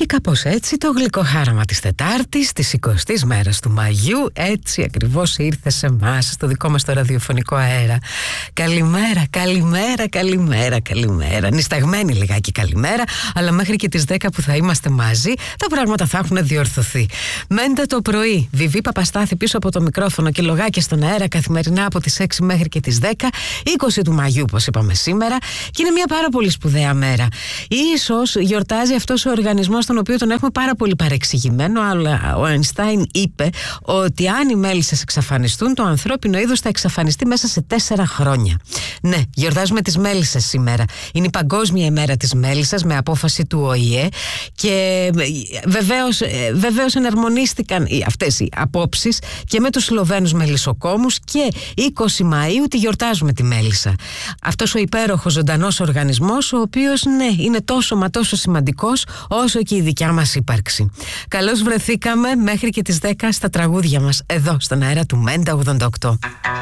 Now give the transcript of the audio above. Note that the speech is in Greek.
κάπως έτσι το γλυκοχάραμα της Τετάρτης, της 20ης μέρας του Μαγιού, έτσι ακριβώς ήρθε σε εμάς, στο δικό μας το ραδιοφωνικό αέρα. Καλημέρα, καλημέρα, καλημέρα, καλημέρα. Νησταγμένη λιγάκι καλημέρα, αλλά μέχρι και τις 10 που θα είμαστε μαζί, τα πράγματα θα έχουν διορθωθεί. Μέντα το πρωί, Βιβί Παπαστάθη πίσω από το μικρόφωνο και λογάκια στον αέρα καθημερινά από τις 6 μέχρι και τις 10, 20 του Μαγιού, όπως είπαμε σήμερα, και είναι μια πάρα πολύ σπουδαία μέρα. Ίσως γιορτάζει αυτός ο οργανισμός τον οποίο τον έχουμε πάρα πολύ παρεξηγημένο, αλλά ο Αϊνστάιν είπε ότι αν οι μέλισσες εξαφανιστούν, το ανθρώπινο είδος θα εξαφανιστεί μέσα σε 4 χρόνια. Ναι, γιορτάζουμε τις μέλισσες σήμερα. Είναι η Παγκόσμια ημέρα της μέλισσας με απόφαση του ΟΗΕ και βεβαίως εναρμονίστηκαν αυτές οι απόψεις και με τους Σλοβαίνους μελισσοκόμους και 20 Μαΐου τη γιορτάζουμε τη μέλισσα. Αυτός ο υπέροχος ζωντανός οργανισμός, ο οποίος ναι, είναι τόσο μα τόσο σημαντικός όσο και η δικιά μας ύπαρξη. Καλώς βρεθήκαμε μέχρι και τις 10 στα τραγούδια μας εδώ στον αέρα του Μέντα 88.